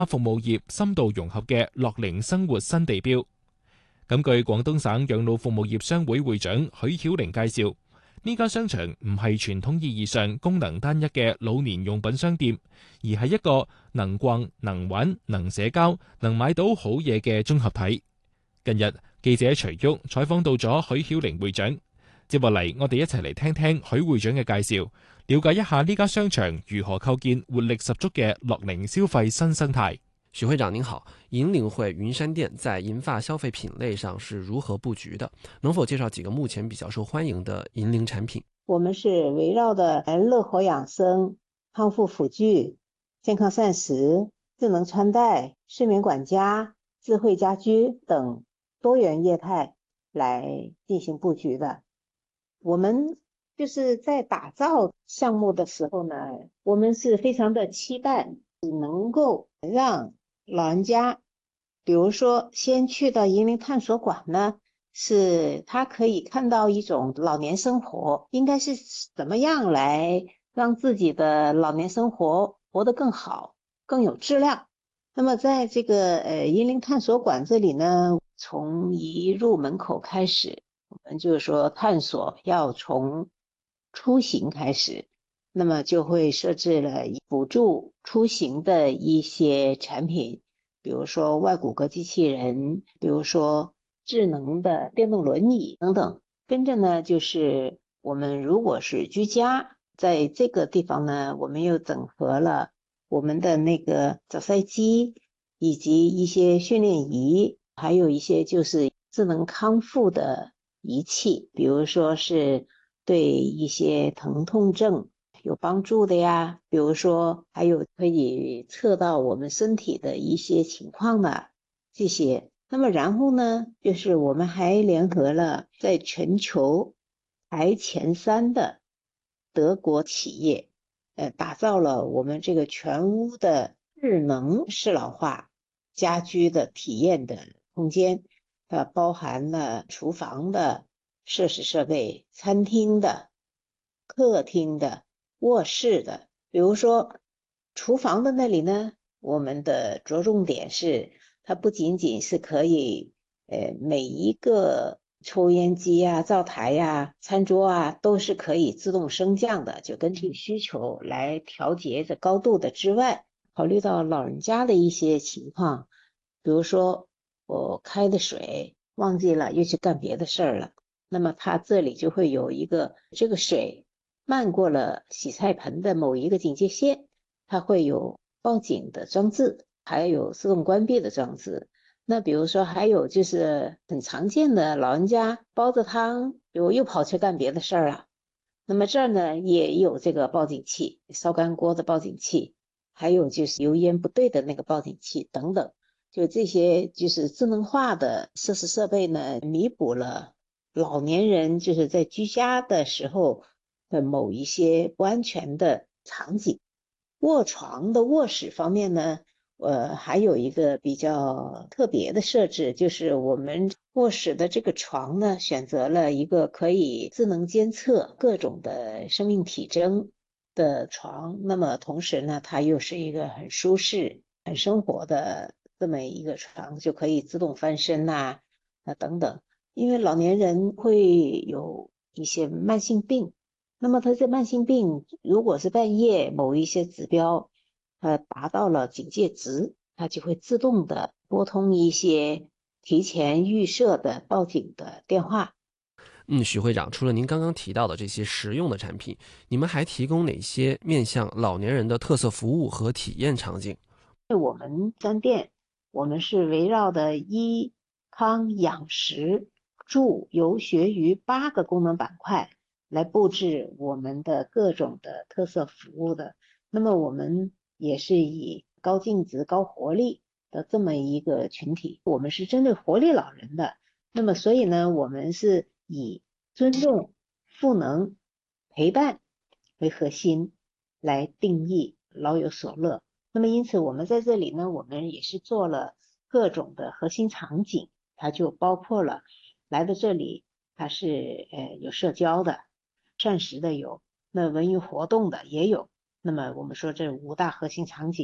服務業深度融合嘅樂齡生活新地標。咁據廣東省養老服務業商會會長許曉玲介紹，呢家商場唔係傳統意義上功能單一嘅老年用品商店，而係一個能逛、能玩、能社交、能買到好嘢嘅綜合體。近日，記者徐旭採訪到咗許曉玲會長，接落嚟我哋一齊嚟聽聽許會長嘅介紹，了解一下呢家商場如何構建活力十足嘅樂齡消費新生態。 許會長您好，銀領匯雲山店在銀髮消費品類上是如何布局的？能否介紹幾個目前比較受歡迎的銀領產品？ 我們是圍繞的樂活養生、康復輔具、健康膳食、智能穿戴、睡眠管家、智慧家居等多元業態來進行布局的。我們就是在打造項目的時候呢，我們是非常的期待能夠讓老人家，比如說先去到銀齡探索館呢，是他可以看到一種老年生活應該是怎麼樣來讓自己的老年生活活得更好、更有質量。那麼在這個銀齡探索館這裡呢，從一入門口開始，我們就是說探索要從出行開始，那麼就會設置了輔助出行的一些產品，比如說外骨骼機器人，比如說智能的電動輪椅等等。跟着呢，就是我們如果是居家，在這個地方呢，我們又整合了我們的那個早篩機，以及一些訓練儀，還有一些就是智能康復的儀器，比如說是對一些疼痛症有幫助的呀，比如說還有可以測到我們身體的一些情況的這些。那麼然後呢，就是我們還聯合了在全球排前3的德國企業，打造了我們這個全屋的智能適老化家居的體驗的空間，包含了廚房的設施設備、餐廳的、客廳的、臥室的。比如說廚房的那裡呢，我們的着重點是它不僅僅是可以每一個抽煙機啊、灶台啊、餐桌啊都是可以自動升降的，就根據需求來調節這高度的之外，考慮到老人家的一些情況，比如說我開的水忘記了又去幹別的事兒了，那麼它這裡就會有一個這個水漫過了洗菜盆的某一個警戒線，它會有報警的裝置，還有自動關閉的裝置。那比如說還有就是很常見的老人家煲着湯又跑去幹別的事兒了，那麼這兒呢也有這個報警器，燒乾鍋的報警器，還有就是油煙不對的那個報警器等等，就這些就是智能化的設施設備呢，彌補了老年人就是在居家的時候的某一些不安全的場景。臥床的臥室方面呢，還有一個比較特別的設置，就是我們臥室的這個床呢，選擇了一個可以智能監測各種的生命體徵的床，那麼同時呢，它又是一個很舒適、很生活的這麼一個床，就可以自動翻身啊等等。因為老年人會有一些慢性病，那麼他這慢性病如果是半夜某一些指標達到了警戒值，它就會自動的撥通一些提前預設的報警的電話。 許會長，除了您剛剛提到的這些實用的產品，你們還提供哪些面向老年人的特色服務和體驗場景？ 我們3店，我們是圍繞的醫康養食住遊學於8個功能板塊來布置我們的各種的特色服務的。那麼我們也是以高淨值、高活力的這麼一個群體，我們是針對活力老人的。那麼所以呢，我們是以尊重、賦能、陪伴為核心來定義老有所樂。那麼因此我們在這裡呢，我們也是做了各種的核心場景，它就包括了來到這裡，它是有社交的、膳食的有，那文娛活動的也有。那麼我們說這5大核心場景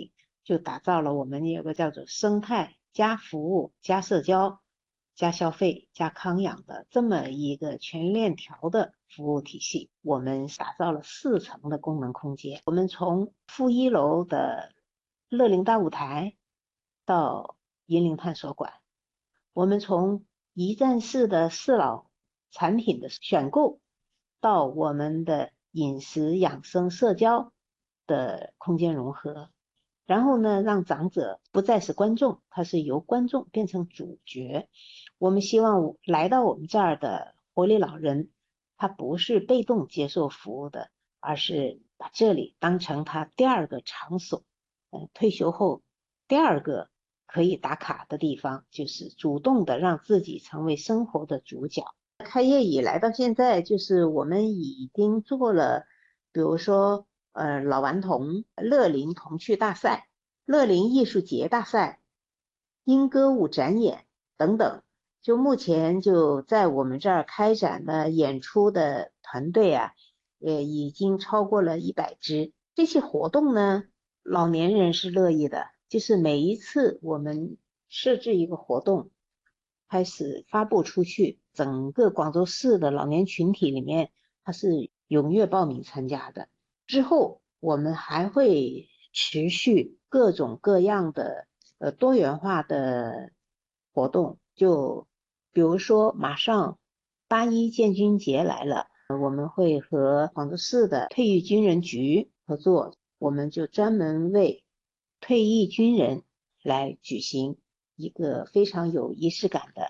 就打造了我们有个叫做生态加服务加社交加消费加康养的这么一个全链条的服务体系。我们打造了4层的功能空间，我们从负1楼的乐龄大舞台到银龄探索馆，我们从一站式的4老产品的选购到我们的饮食养生社交的空间融合，然后呢，让长者不再是观众，他是由观众变成主角。我们希望来到我们这儿的活力老人，他不是被动接受服务的，而是把这里当成他第2个场所。退休后第2个可以打卡的地方，就是主动的让自己成为生活的主角。开业以来到现在，就是我们已经做了，比如说老顽童乐龄童趣大赛、乐龄艺术节大赛、音歌舞展演等等。就目前就在我们这儿开展的演出的团队啊，已经超过了100支。这些活动呢，老年人是乐意的，就是每一次我们设置一个活动，开始发布出去，整个广州市的老年群体里面，他是踊跃报名参加的。之后我们还会持续各种各样的多元化的活动，就比如说马上8·1建军节来了，我们会和广州市的退役军人局合作，我们就专门为退役军人来举行一个非常有仪式感的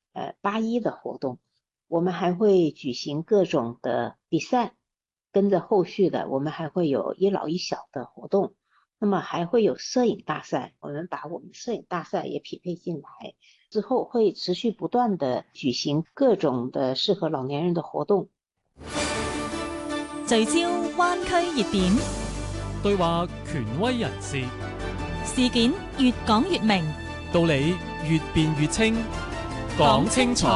8·1的活动。我们还会举行各种的比赛，跟着后续的我们还会有一老一小的活动，那么还会有摄影大赛，我们把我们摄影大赛也匹配进来，之後會持續不斷地舉行各種的適合老年人的活動。 聚焦灣區熱點， 對話權威人士， 事件越講越明， 道理越辯越清，講清楚。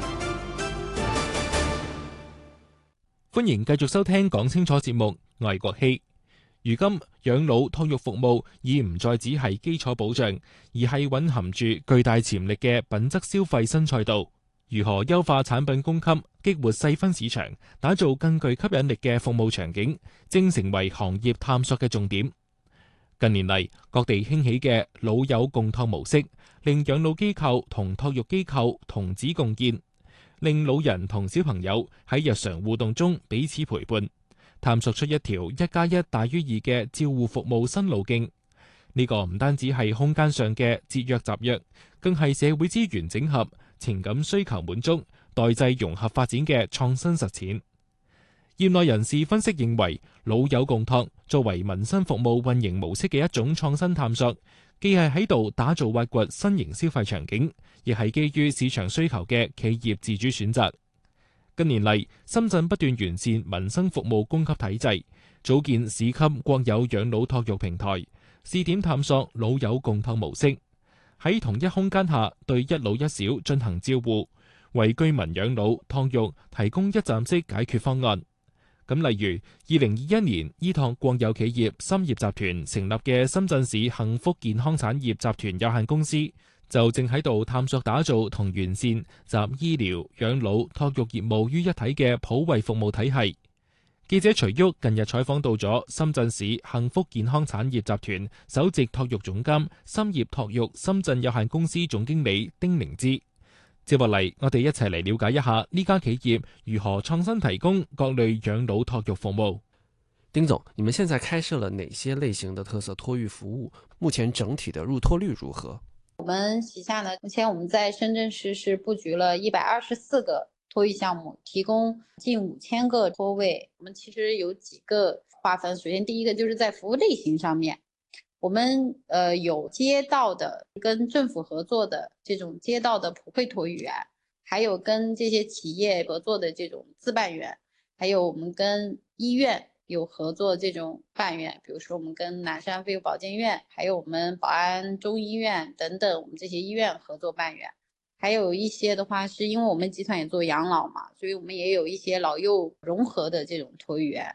歡迎繼續收聽講清楚節目，我係國希。如今養老託育服務已唔再只係基礎保障，而係蘊含住巨大潛力嘅品質消費新賽道。如何優化產品供給，激活細分市場，打造更具吸引力嘅服務場景，正成為行業探索嘅重點。近年嚟，各地興起嘅老友共託模式，令養老機構同託育機構同址共建，令老人同小朋友喺日常互動中彼此陪伴，探索出一條1+1大於2嘅照護服務新路徑。呢個唔單止係空間上嘅節約集約，更係社會資源整合、情感需求滿足、代際融合發展嘅創新實踐。業內人士分析認為，老友共託作為民生服務運營模式嘅一種創新探索，既係喺度打造挖掘新型消費場景，亦係基於市場需求嘅企業自主選擇。近年嚟，深圳不斷完善民生服務供給體制，組建市級國有養老託育平台，試點探索老友共託模式，喺同一空間下對一老一小進行照護，為居民養老託育提供一站式解決方案。咁例如2021年依託國有企業深業集團成立嘅深圳市幸福健康產業集團有限公司，就正喺度探索打造同完善集醫療、養老、託育業務於一體嘅普惠服務體系。記者徐旭近日採訪到咗深圳市幸福健康產業集團首席託育總監、深業託育深圳有限公司總經理丁寧芝。接落嚟，我哋一齊嚟了解一下呢家企業如何創新提供各類養老託育服務。 丁總，你們現在開設了哪些類型的特色托育服務？目前整體的入托率如何？ 我們旗下呢，目前我們在深圳市是佈局了124個托育項目，提供近5000個托位。我們其實有幾個劃分，首先第一個就是在服務類型上面，我們有街道的跟政府合作的這種街道的普惠托育員，還有跟這些企業合作的這種自辦員，還有我們跟醫院有合作這種辦院，比如說我們跟南山婦幼保健院，還有我們寶安中醫院等等，我們這些醫院合作辦院。還有一些的話，是因為我們集團也做養老嘛，所以我們也有一些老幼融合的這種托育員。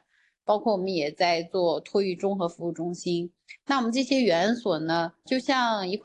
包括我们也在做托育综合服务中心。那我们这些园所呢，就像一块